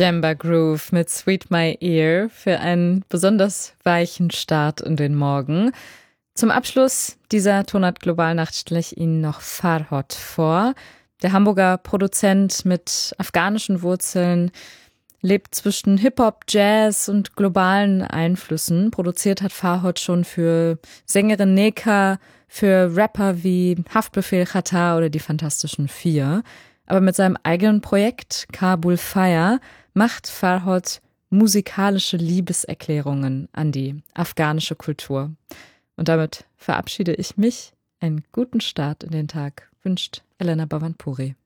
Djemba Groove mit Sweet My Ear für einen besonders weichen Start in den Morgen. Zum Abschluss dieser Tonart Globalnacht stelle ich Ihnen noch Farhod vor. Der Hamburger Produzent mit afghanischen Wurzeln lebt zwischen Hip-Hop, Jazz und globalen Einflüssen. Produziert hat Farhod schon für Sängerin Neka, für Rapper wie Haftbefehl Xatar oder die Fantastischen Vier. Aber mit seinem eigenen Projekt Kabul Fire macht Farhod musikalische Liebeserklärungen an die afghanische Kultur. Und damit verabschiede ich mich. Einen guten Start in den Tag wünscht Elena Bhavanpuri.